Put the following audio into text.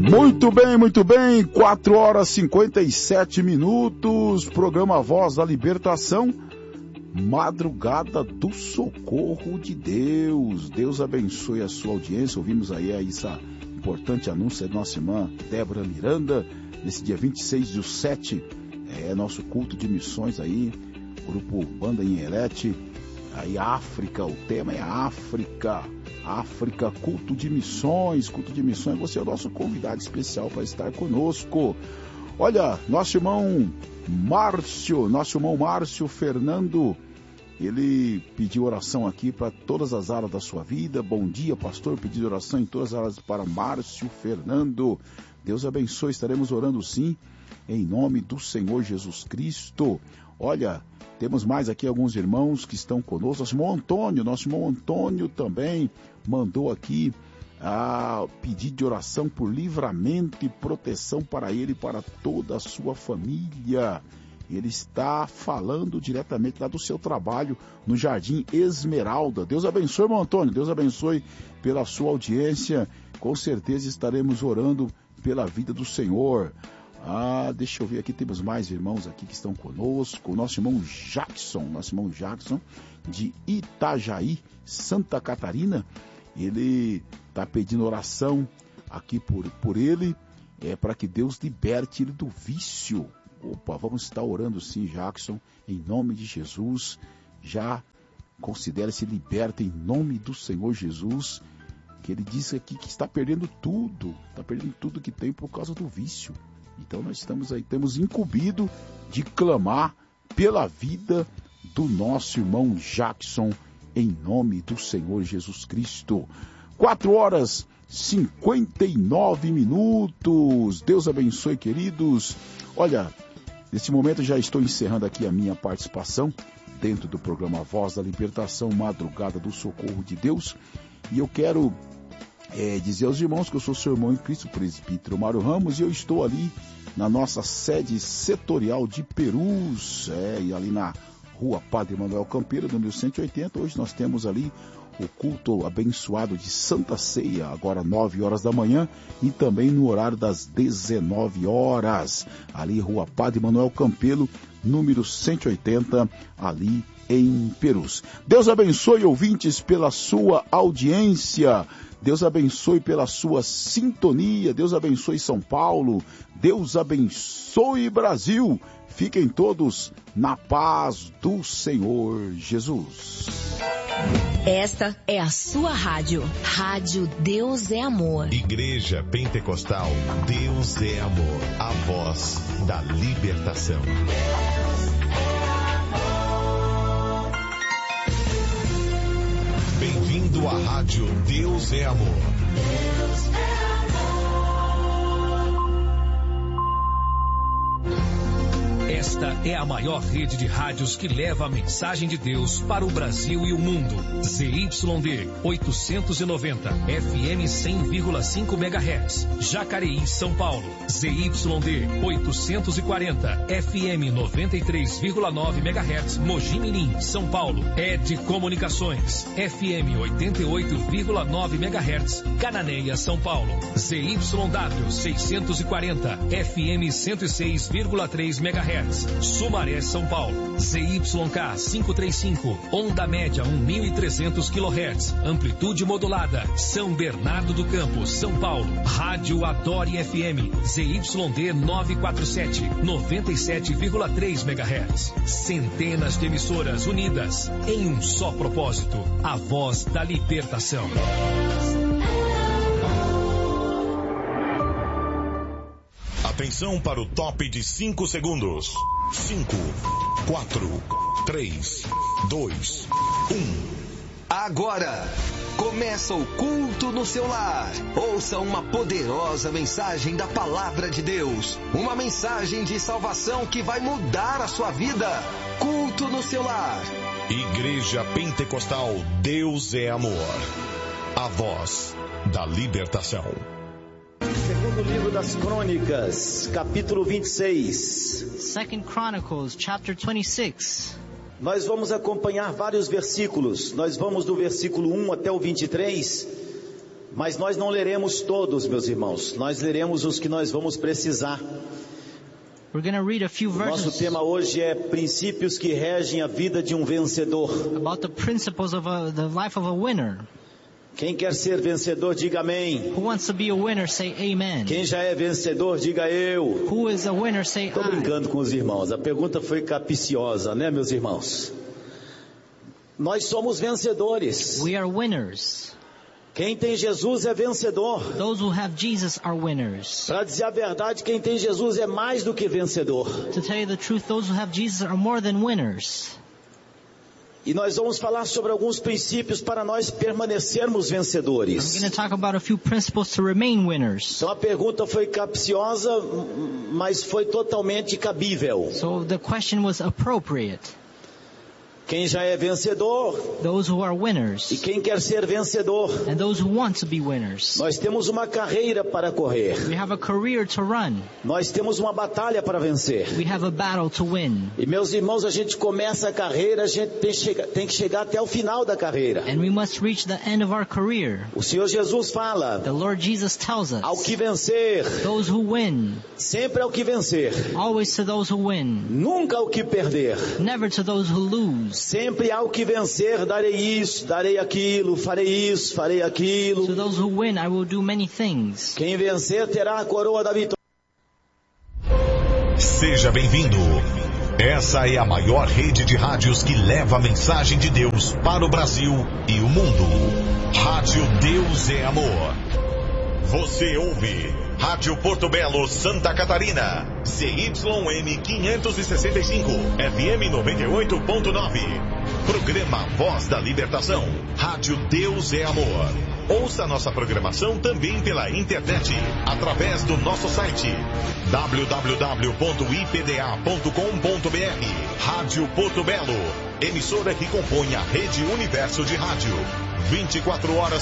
Muito bem, 4 horas e 57 minutos, programa Voz da Libertação, madrugada do socorro de Deus. Deus abençoe a sua audiência. Ouvimos aí essa importante anúncio da nossa irmã Débora Miranda, nesse dia 26/7, nosso culto de missões aí, grupo Banda Inherete, aí África, o tema é África, culto de missões, você é o nosso convidado especial para estar conosco. Olha, nosso irmão Márcio Fernando, ele pediu oração aqui para todas as áreas da sua vida. Bom dia, pastor, pediu oração em todas as áreas para Márcio Fernando. Deus abençoe, estaremos orando sim, em nome do Senhor Jesus Cristo. Olha, temos mais aqui alguns irmãos que estão conosco. Nosso irmão Antônio também mandou aqui pedido de oração por livramento e proteção para ele e para toda a sua família. Ele está falando diretamente lá do seu trabalho no Jardim Esmeralda. Deus abençoe, irmão Antônio, Deus abençoe pela sua audiência. Com certeza estaremos orando pela vida do Senhor. Deixa eu ver aqui, temos mais irmãos aqui que estão conosco. O nosso irmão Jackson, de Itajaí, Santa Catarina, ele está pedindo oração aqui por ele, para que Deus liberte ele do vício. Opa, vamos estar orando sim, Jackson, em nome de Jesus. Já considere-se liberto em nome do Senhor Jesus, que ele disse aqui que está perdendo tudo que tem por causa do vício. Então nós temos incumbido de clamar pela vida do nosso irmão Jackson, em nome do Senhor Jesus Cristo. 4 horas e 59 minutos. Deus abençoe, queridos. Olha, nesse momento já estou encerrando aqui a minha participação dentro do programa Voz da Libertação, Madrugada do Socorro de Deus. E eu quero dizer aos irmãos que eu sou seu irmão em Cristo, presbítero Mário Ramos, e eu estou ali na nossa sede setorial de Perus, e ali na Rua Padre Manuel Campeiro, número 180. Hoje nós temos ali o culto abençoado de Santa Ceia, agora 9 horas da manhã, e também no horário das 19 horas, ali Rua Padre Manuel Campelo, número 180, ali em Perus. Deus abençoe, ouvintes, pela sua audiência. Deus abençoe pela sua sintonia. Deus abençoe São Paulo. Deus abençoe Brasil. Fiquem todos na paz do Senhor Jesus. Esta é a sua rádio. Rádio Deus é Amor. Igreja Pentecostal Deus é Amor. A voz da libertação. Bem-vindo à rádio Deus é Amor. Deus é Esta é a maior rede de rádios que leva a mensagem de Deus para o Brasil e o mundo. ZYD 890, FM 100,5 MHz, Jacareí, São Paulo. ZYD 840, FM 93,9 MHz, Mogi Mirim, São Paulo. ED Comunicações, FM 88,9 MHz, Cananéia, São Paulo. ZYW 640, FM 106,3 MHz. Sumaré, São Paulo. ZYK 535, onda média 1.300 kHz, amplitude modulada, São Bernardo do Campo, São Paulo. Rádio Adore FM, ZYD 947, 97,3 MHz. Centenas de emissoras unidas em um só propósito, a voz da libertação. Atenção para o top de 5 segundos. 5, 4, 3, 2, 1. Agora começa o culto no seu lar. Ouça uma poderosa mensagem da palavra de Deus. Uma mensagem de salvação que vai mudar a sua vida. Culto no seu lar. Igreja Pentecostal Deus é Amor. A voz da libertação. Segundo livro das Crônicas, capítulo 26. Second Chronicles, chapter 26. Nós vamos acompanhar vários versículos. Nós vamos do versículo 1 até o 23. Mas nós não leremos todos, meus irmãos. Nós leremos os que nós vamos precisar. We're going to read a few Nosso verses tema hoje é princípios que regem a vida de um vencedor. about the principles of the life of a winner. Quem quer ser vencedor, diga amém. Who wants to be a winner, say amen. Quem já é vencedor, diga eu. Who is a winner, say Estou I. brincando com os irmãos. A pergunta foi capciosa, né, meus irmãos? Nós somos vencedores. We are winners. Quem tem Jesus é vencedor. Those who have Jesus are winners. Para dizer a verdade, quem tem Jesus é mais do que vencedor. To tell you the truth, those who have Jesus are more than winners. E nós vamos falar sobre alguns princípios para nós permanecermos I'm vencedores. going to talk about a few principles to remain winners. Então a pergunta foi capciosa, mas foi totalmente cabível. So the question was appropriate. Quem já é vencedor Those who are e winners quem quer ser vencedor. and those who want to be winners. Nós temos uma carreira para correr. We have a career to run. Nós temos uma batalha para vencer. We have a battle to win. E meus irmãos, a gente começa a carreira, a gente tem que chegar até o final da carreira. And we must reach the end of our career. O Senhor Jesus fala, The Lord Jesus tells us, ao que vencer, those who win, sempre ao que vencer, always to those who win, nunca ao que perder. never to those who lose. Sempre ao que vencer, darei isso, darei aquilo, farei isso, farei To aquilo. those who win, I will do many things. Quem vencer terá a coroa da vitória. Seja bem-vindo. Essa é a maior rede de rádios que leva a mensagem de Deus para o Brasil e o mundo. Rádio Deus é Amor. Você ouve Rádio Porto Belo, Santa Catarina. CYM 565, FM 98.9. Programa Voz da Libertação. Rádio Deus é Amor. Ouça nossa programação também pela internet, através do nosso site www.ipda.com.br. Rádio Porto Belo, emissora que compõe a Rede Universo de Rádio. 24 horas